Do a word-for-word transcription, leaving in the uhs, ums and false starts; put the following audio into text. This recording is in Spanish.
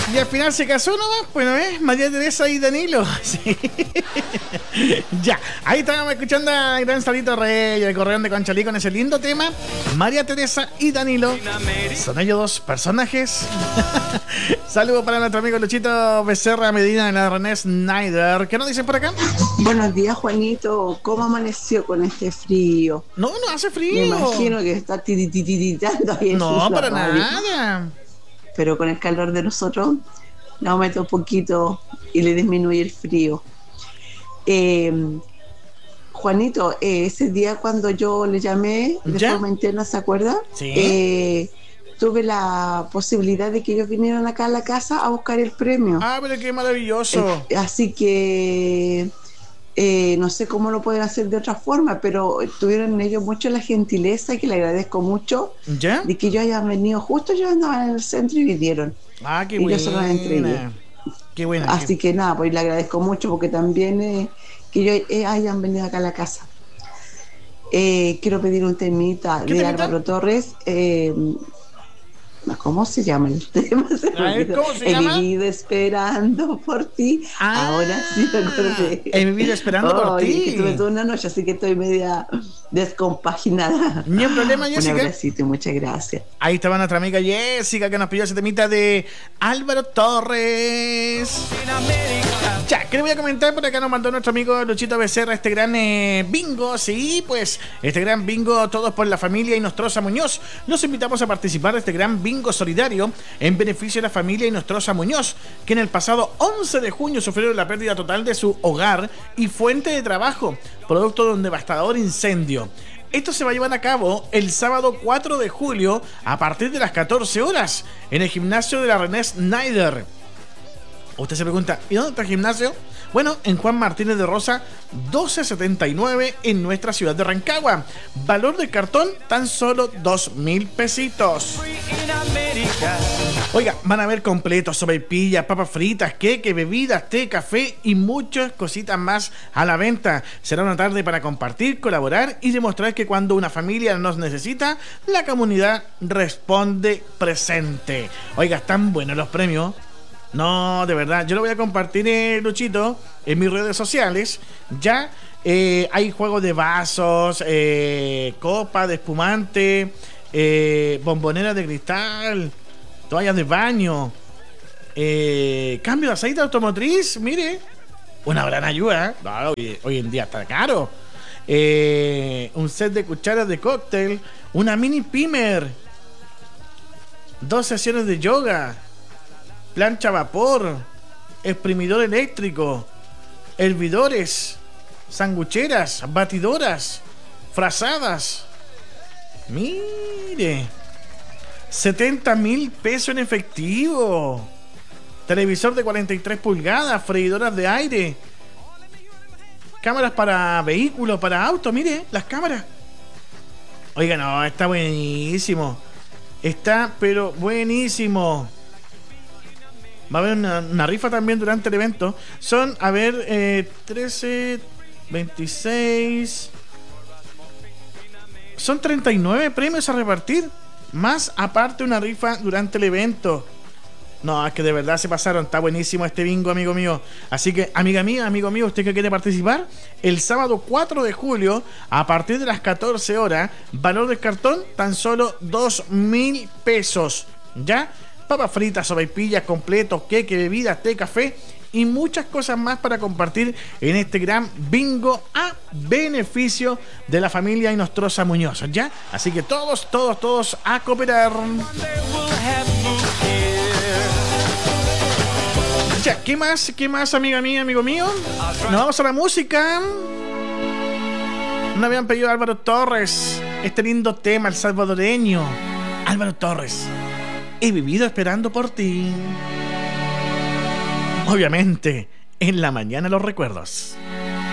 Y al final se casó nomás, bueno, ¿eh? María Teresa y Danilo. Sí. Ya, ahí estábamos escuchando a Gran Salito Rey, el Correón de Conchalí con ese lindo tema. María Teresa y Danilo. Son ellos dos personajes. Saludos para nuestro amigo Luchito Becerra Medina de la René Snyder. ¿Qué nos dicen por acá? Buenos días, Juanito. ¿Cómo amaneció con este frío? No, no hace frío. Me imagino que está tiritititando ahí en No, la para radio. nada. Pero con el calor de nosotros, le aumenta un poquito y le disminuye el frío. Eh, Juanito, eh, ese día cuando yo le llamé de ¿Ya? forma interna, ¿se acuerda? Sí. Eh, tuve la posibilidad de que ellos vinieran acá a la casa a buscar el premio. Ah, pero qué maravilloso. Eh, así que eh, no sé cómo lo pueden hacer de otra forma, pero tuvieron ellos mucho la gentileza, que le agradezco mucho, ¿Ya? de que ellos hayan venido justo. Yo andaba en el centro y vinieron. Ah, qué Y yo buena. se los entregué. Qué buena. Así qué... que nada, pues le agradezco mucho porque también eh, que ellos eh, hayan venido acá a la casa. Eh, quiero pedir un temita ¿Qué de temita? Álvaro Torres. Eh, ¿Cómo se llama el tema? Se me A ver, olvidó. ¿cómo se He llama? vivido esperando por ti. Ah, Ahora sí me acordé. he vivido esperando por Oye, ti. que tuve toda una noche, así que estoy media descompaginada. Ni un problema, Jessica. Un abracito y muchas gracias. Ahí estaba nuestra amiga Jessica que nos pidió ese temita de Álvaro Torres. Ya, ¿qué le voy a comentar? Por acá nos mandó nuestro amigo Luchito Becerra este gran eh, bingo. Sí, pues este gran bingo Todos por la Familia y Nostroza Muñoz. Los invitamos a participar de este gran bingo solidario en beneficio de la familia y Nostroza Muñoz, que en el pasado once de junio sufrieron la pérdida total de su hogar y fuente de trabajo, producto de un devastador incendio. Esto se va a llevar a cabo el sábado cuatro de julio a partir de las catorce horas en el gimnasio de la René Snyder. Usted se pregunta, ¿y dónde está el gimnasio? Bueno, en Juan Martínez de Rosa, doce setenta y nueve en nuestra ciudad de Rancagua. Valor del cartón, tan solo dos mil pesitos. Oiga, van a ver completos, sopaipillas, papas fritas, queque, bebidas, té, café y muchas cositas más a la venta. Será una tarde para compartir, colaborar y demostrar que cuando una familia nos necesita, la comunidad responde presente. Oiga, están buenos los premios. No, de verdad, yo lo voy a compartir, eh, Luchito, en mis redes sociales. Ya eh, hay juegos de vasos, eh, copa de espumante, eh, bomboneras de cristal, toallas de baño, eh, cambio de aceite automotriz, mire, una gran ayuda. No, hoy, hoy en día está caro. Eh, un set de cucharas de cóctel, una mini pimer, dos sesiones de yoga, plancha a vapor, exprimidor eléctrico, hervidores, sangucheras, batidoras, frazadas. Mire, setenta mil pesos en efectivo, televisor de cuarenta y tres pulgadas, freidoras de aire, cámaras para vehículos, para autos. Mire, las cámaras. Oiga, no, está buenísimo. Está, pero buenísimo. Va a haber una, una rifa también durante el evento. Son, a ver, eh, trece, veintiséis. Son treinta y nueve premios a repartir. Más aparte una rifa durante el evento. No, es que de verdad se pasaron. Está buenísimo este bingo, amigo mío. Así que, amiga mía, amigo mío, usted que quiere participar, el sábado cuatro de julio, a partir de las catorce horas, valor del cartón, tan solo dos mil pesos. ¿Ya? Papas fritas, sopaipillas, completos, queque, bebidas, té, café y muchas cosas más para compartir en este gran bingo a beneficio de la familia Nostroza Muñoz, ¿ya? Así que todos, todos, todos a cooperar. Ya, ¿qué más? ¿Qué más, amiga mía, amigo mío? Nos vamos a la música. Nos habían pedido a Álvaro Torres este lindo tema, el salvadoreño. Álvaro Torres. He vivido esperando por ti. Obviamente, en la mañana los recuerdos.